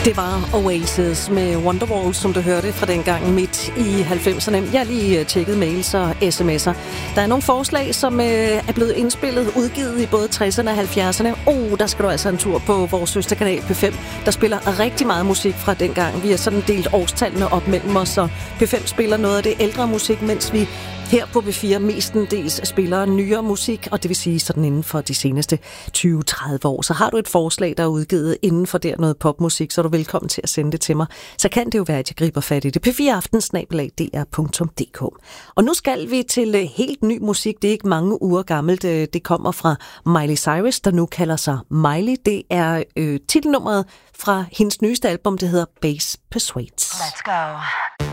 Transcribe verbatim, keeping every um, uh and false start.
Det var Oasis med Wonderwall, som du hørte fra dengang midt i halvfemserne. Jeg har lige tjekket mails og sms'er. Der er nogle forslag, som øh, er blevet indspillet, udgivet i både tresserne og halvfjerdserne. Oh, der skal du altså en tur på vores søsterkanal P fem. Der spiller rigtig meget musik fra dengang. Vi har sådan delt årstallene op mellem os, og P fem spiller noget af det ældre musik, mens vi her på P fire mestendels spiller nyere musik, og det vil sige sådan inden for de seneste tyve til tredive år. Så har du et forslag, der er udgivet inden for der noget popmusik, så er du velkommen til at sende det til mig. Så kan det jo være, at jeg griber fat i det. P fire aften snabel-a d r punktum d k. Og nu skal vi til helt ny musik. Det er ikke mange uger gammelt. Det kommer fra Miley Cyrus, der nu kalder sig Miley. Det er øh, titelnummeret fra hendes nyeste album, det hedder Bass Persuades. Let's go.